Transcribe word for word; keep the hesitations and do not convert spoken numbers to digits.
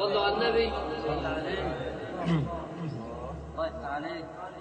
صلوا على النبي. صلى عليه. الله يفتح عليك.